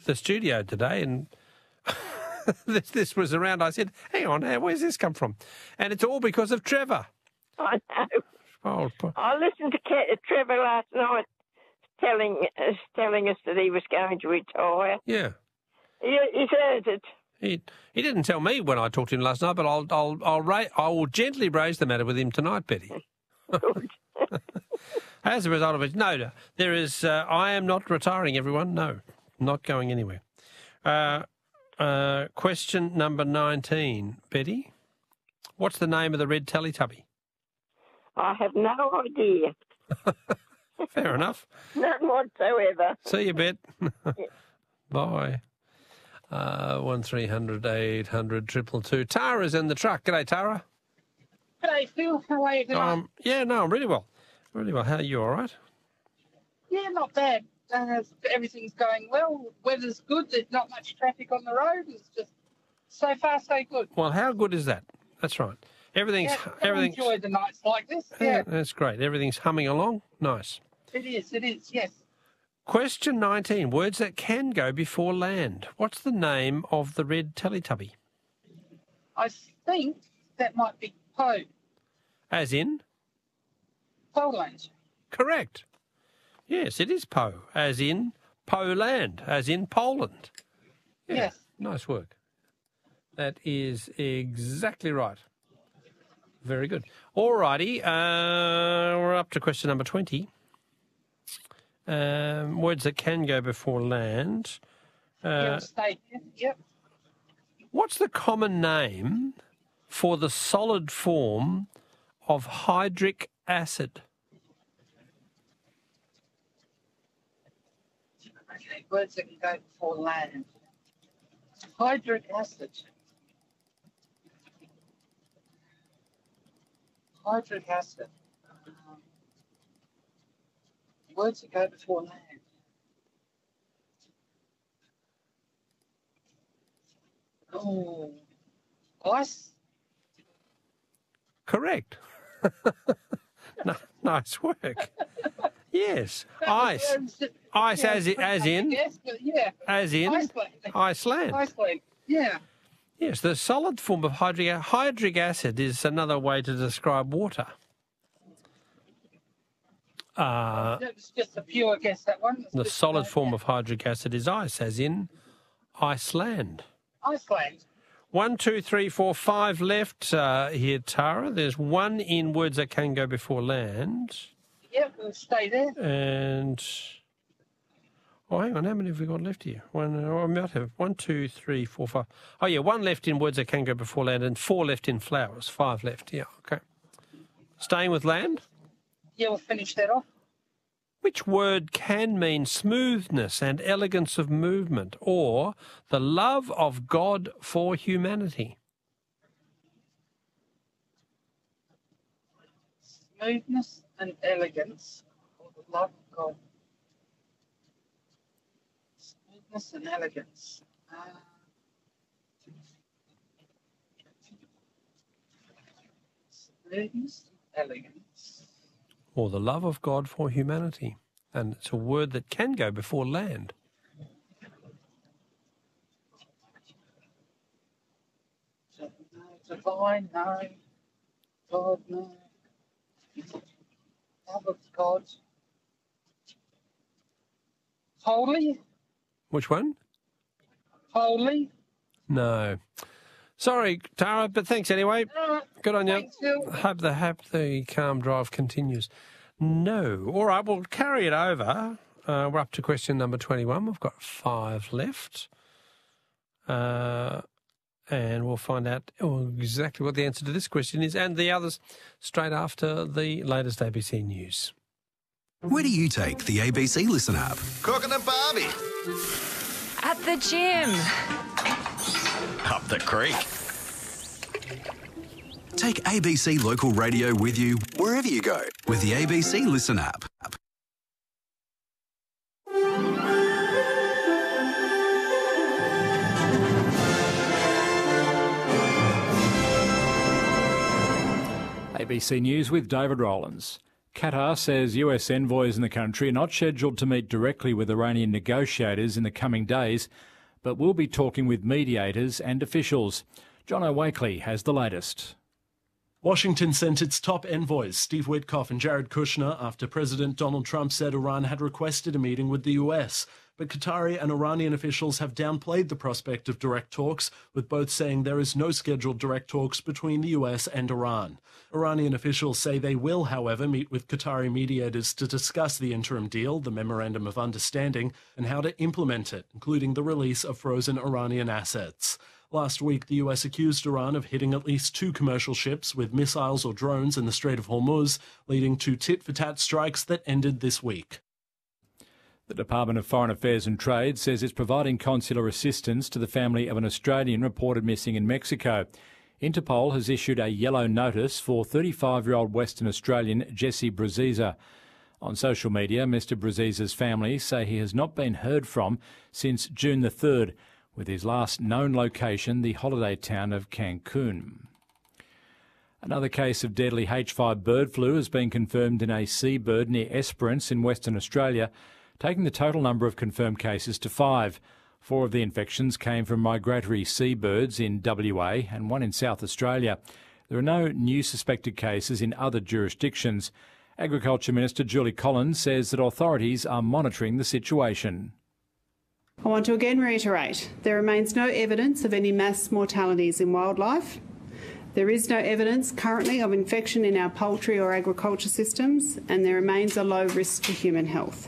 the studio today and this was around. I said, hang on, where's this come from? And it's all because of Trevor. I know. Oh, I listened to Trevor last night telling us that he was going to retire. yeah. He's heard it. He didn't tell me when I talked to him last night, but I will gently raise the matter with him tonight, Betty. Good. As a result of it, no, there is. I am not retiring, everyone. No, not going anywhere. Question number 19, Betty. What's the name of the red Teletubby? I have no idea. Fair enough. None whatsoever. See you, Bet. Bye. 1300 800 222. Tara's in the truck. G'day, Tara. G'day, Phil. How are you tonight? Yeah, no, I'm really well. Really well. How are you? All right? Yeah, not bad. Everything's going well. Weather's good. There's not much traffic on the road. It's just so far so good. Well, how good is that? That's right. Everything's. I enjoy the nights like this. Yeah, That's great. Everything's humming along. Nice. it is, yes. Question 19. Words that can go before land. What's the name of the red Teletubby? I think that might be Poe. As in? Poland. Correct. Yes, it is Poe. As in Poland. As in Poland. Yeah. Yes. Nice work. That is exactly right. Very good. All righty. We're up to question number 20. Words that can go before land. Yep. What's the common name for the solid form of hydric acid? Okay, words that can go before land. Hydric acid. Hydric acid. Words that go before land. Oh, ice. Correct. Nice work. Yes, ice. Ice as in? Yes, but yeah. As in Iceland. Iceland. Iceland. Yeah. Yes, the solid form of hydric acid is another way to describe water. That was just a pure guess, that one. The solid form of hydric acid is ice, as in Iceland. Iceland. 1, 2, 3, 4, 5 left here, Tara. There's one in words that can go before land. Yep, we'll stay there. And, oh, hang on, how many have we got left here? I might have 1, 2, 3, 4, 5. Oh, yeah, one left in words that can go before land and 4 left in flowers. 5 left, yeah, okay. Staying with land? Yeah, we'll finish that off. Which word can mean smoothness and elegance of movement or the love of God for humanity? Smoothness and elegance, or the love of God. Smoothness and elegance. Smoothness, elegance. Or the love of God for humanity. And it's a word that can go before land. Divine, no. God, no. Love of God. Holy? Which one? Holy? No. Sorry, Tara, but thanks anyway. Good on you. Thanks, Phil. Hope the calm drive continues. No. All right, we'll carry it over. We're up to question number 21. We've got 5 left. And we'll find out exactly what the answer to this question is and the others straight after the latest ABC News. Where do you take the ABC Listen app? Cooking at Barbie. At the gym. Up the creek. Take ABC Local Radio with you wherever you go with the ABC Listen app. ABC News with David Rowlands. Qatar says US envoys in the country are not scheduled to meet directly with Iranian negotiators in the coming days, but will be talking with mediators and officials. John O'Wakely has the latest. Washington sent its top envoys, Steve Witkoff and Jared Kushner, after President Donald Trump said Iran had requested a meeting with the US. But Qatari and Iranian officials have downplayed the prospect of direct talks, with both saying there is no scheduled direct talks between the US and Iran. Iranian officials say they will, however, meet with Qatari mediators to discuss the interim deal, the Memorandum of Understanding, and how to implement it, including the release of frozen Iranian assets. Last week, the US accused Iran of hitting at least 2 commercial ships with missiles or drones in the Strait of Hormuz, leading to tit-for-tat strikes that ended this week. The Department of Foreign Affairs and Trade says it's providing consular assistance to the family of an Australian reported missing in Mexico. Interpol has issued a yellow notice for 35-year-old Western Australian Jesse Braziza. On social media, Mr Braziza's family say he has not been heard from since June the 3rd, with his last known location the holiday town of Cancun. Another case of deadly H5 bird flu has been confirmed in a seabird near Esperance in Western Australia, taking the total number of confirmed cases to 5. 4 of the infections came from migratory seabirds in WA and 1 in South Australia. There are no new suspected cases in other jurisdictions. Agriculture Minister Julie Collins says that authorities are monitoring the situation. I want to again reiterate, there remains no evidence of any mass mortalities in wildlife. There is no evidence currently of infection in our poultry or agriculture systems, and there remains a low risk to human health.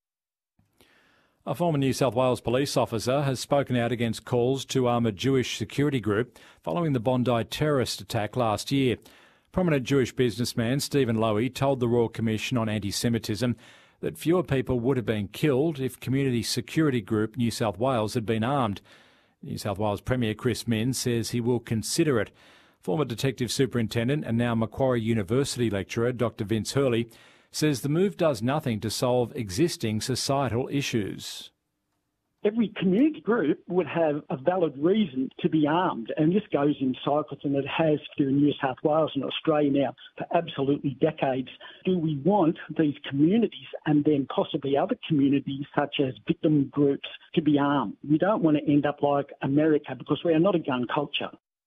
A former New South Wales police officer has spoken out against calls to arm a Jewish security group following the Bondi terrorist attack last year. Prominent Jewish businessman Stephen Lowy told the Royal Commission on Anti-Semitism that fewer people would have been killed if Community Security Group New South Wales had been armed. New South Wales Premier Chris Minns says he will consider it. Former Detective Superintendent and now Macquarie University lecturer Dr Vince Hurley says the move does nothing to solve existing societal issues. Every community group would have a valid reason to be armed, and this goes in cycles, and it has through New South Wales and Australia now for absolutely decades. Do we want these communities and then possibly other communities such as victim groups to be armed? We don't want to end up like America because we are not a gun culture.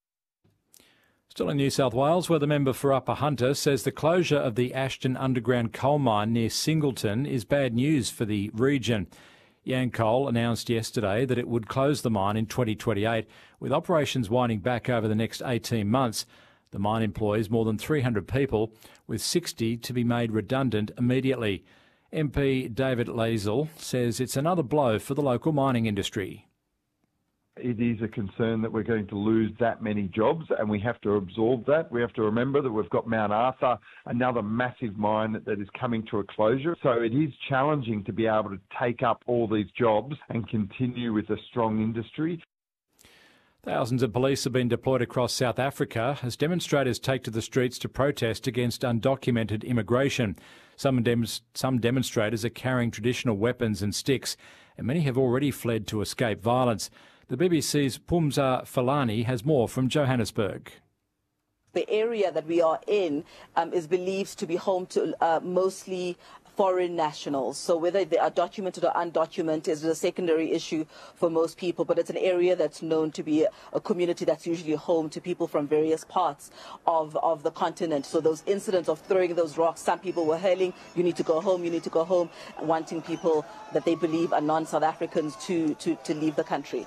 Still in New South Wales, where the member for Upper Hunter says the closure of the Ashton underground coal mine near Singleton is bad news for the region. Yancoal announced yesterday that it would close the mine in 2028, with operations winding back over the next 18 months. The mine employs more than 300 people, with 60 to be made redundant immediately. MP David Lazel says it's another blow for the local mining industry. It is a concern that we're going to lose that many jobs, and we have to absorb that. We have to remember that we've got Mount Arthur, another massive mine that is coming to a closure. So it is challenging to be able to take up all these jobs and continue with a strong industry. Thousands of police have been deployed across South Africa as demonstrators take to the streets to protest against undocumented immigration. Some demonstrators are carrying traditional weapons and sticks, and many have already fled to escape violence. The BBC's Pumza Falani has more from Johannesburg. The area that we are in is believed to be home to mostly foreign nationals. So whether they are documented or undocumented is a secondary issue for most people, but it's an area that's known to be a community that's usually home to people from various parts of the continent. So those incidents of throwing those rocks, some people were hailing, you need to go home, you need to go home, wanting people that they believe are non-South Africans to leave the country.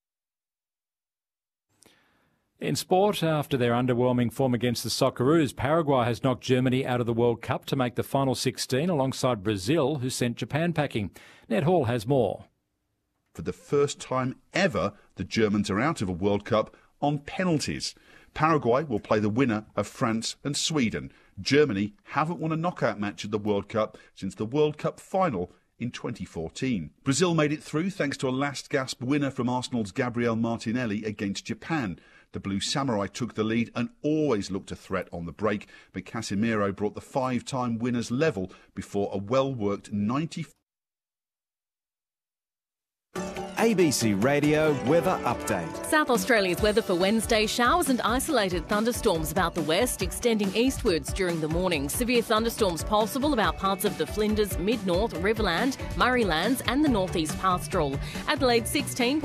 In sport, after their underwhelming form against the Socceroos, Paraguay has knocked Germany out of the World Cup to make the final 16 alongside Brazil, who sent Japan packing. Ned Hall has more. For the first time ever, the Germans are out of a World Cup on penalties. Paraguay will play the winner of France and Sweden. Germany haven't won a knockout match at the World Cup since the World Cup final in 2014. Brazil made it through thanks to a last-gasp winner from Arsenal's Gabriel Martinelli against Japan. The Blue Samurai took the lead and always looked a threat on the break, but Casemiro brought the 5-time winners level before a well-worked 90. ABC Radio Weather Update. South Australia's weather for Wednesday: showers and isolated thunderstorms about the west, extending eastwards during the morning. Severe thunderstorms possible about parts of the Flinders, Mid-North, Riverland, Murraylands and the Northeast Pastoral. Adelaide 16.